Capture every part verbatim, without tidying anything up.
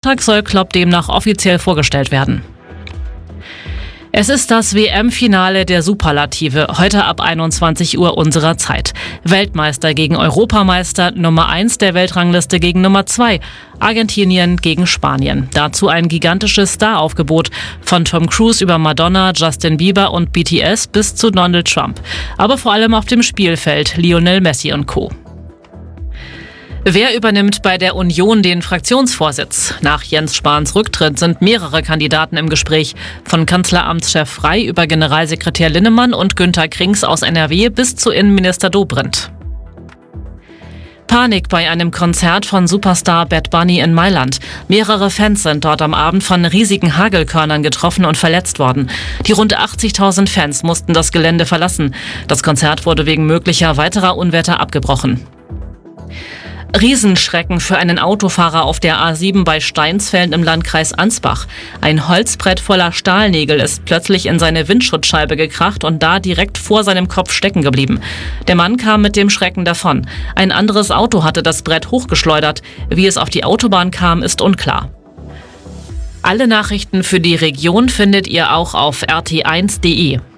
Freitag soll Klopp demnach offiziell vorgestellt werden. Es ist das W M-Finale der Superlative, heute ab einundzwanzig Uhr unserer Zeit. Weltmeister gegen Europameister, Nummer eins der Weltrangliste gegen Nummer zwei, Argentinien gegen Spanien. Dazu ein gigantisches Staraufgebot, von Tom Cruise über Madonna, Justin Bieber und B T S bis zu Donald Trump. Aber vor allem auf dem Spielfeld Lionel Messi und Co. Wer übernimmt bei der Union den Fraktionsvorsitz? Nach Jens Spahns Rücktritt sind mehrere Kandidaten im Gespräch. Von Kanzleramtschef Frey über Generalsekretär Linnemann und Günther Krings aus N R W bis zu Innenminister Dobrindt. Panik bei einem Konzert von Superstar Bad Bunny in Mailand. Mehrere Fans sind dort am Abend von riesigen Hagelkörnern getroffen und verletzt worden. Die rund achtzigtausend Fans mussten das Gelände verlassen. Das Konzert wurde wegen möglicher weiterer Unwetter abgebrochen. Riesenschrecken für einen Autofahrer auf der A sieben bei Steinsfeld im Landkreis Ansbach. Ein Holzbrett voller Stahlnägel ist plötzlich in seine Windschutzscheibe gekracht und da direkt vor seinem Kopf stecken geblieben. Der Mann kam mit dem Schrecken davon. Ein anderes Auto hatte das Brett hochgeschleudert. Wie es auf die Autobahn kam, ist unklar. Alle Nachrichten für die Region findet ihr auch auf r t eins punkt d e.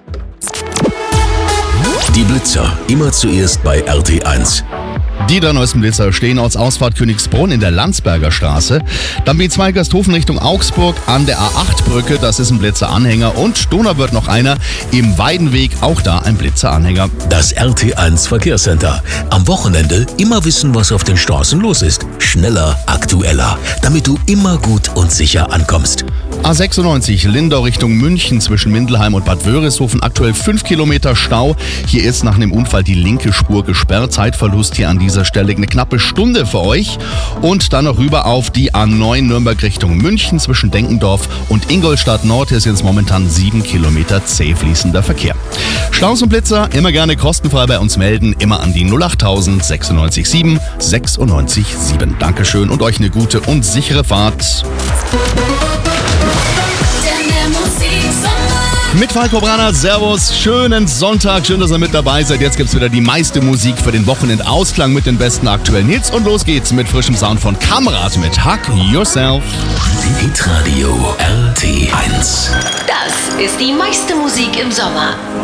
Die Blitzer, immer zuerst bei R T eins. Die drei neuesten Blitzer stehen als Ausfahrt Königsbrunn in der Landsberger Straße. Dann B zwei Gersthofen Richtung Augsburg an der A acht Brücke, das ist ein Blitzeranhänger. Und Donauwörth noch einer im Weidenweg, auch da ein Blitzeranhänger. Das R T eins Verkehrscenter. Am Wochenende immer wissen, was auf den Straßen los ist. Schneller, aktueller, damit du immer gut und sicher ankommst. A sechsundneunzig Lindau Richtung München zwischen Mindelheim und Bad Wörishofen, aktuell fünf Kilometer Stau. Hier ist nach dem Unfall die linke Spur gesperrt. Zeitverlust hier an dieser Stelle eine knappe Stunde für euch. Und dann noch rüber auf die A neun Nürnberg Richtung München zwischen Denkendorf und Ingolstadt Nord. Hier ist jetzt momentan sieben Kilometer zäh fließender Verkehr. Staus und Blitzer immer gerne kostenfrei bei uns melden. Immer an die null achttausend sechsundneunzig sieben sechsundneunzig sieben. Dankeschön und euch eine gute und sichere Fahrt. Mit Falco Brana, Servus, schönen Sonntag, schön, dass ihr mit dabei seid. Jetzt gibt's wieder die meiste Musik für den Wochenendausklang mit den besten aktuellen Hits. Und los geht's mit frischem Sound von Kamrat mit Hug Yourself. Hitradio R T eins. Das ist die meiste Musik im Sommer.